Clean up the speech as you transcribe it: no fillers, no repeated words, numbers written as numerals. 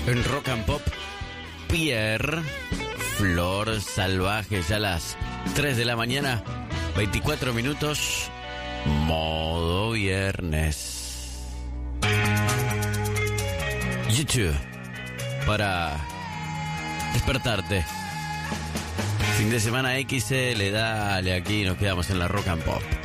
En Rock and Pop, Pierre, Flor Salvaje, ya a las 3 de la mañana, 24 minutos, modo viernes. YouTube, para despertarte. Fin de semana XL, dale, aquí nos quedamos en la Rock and Pop.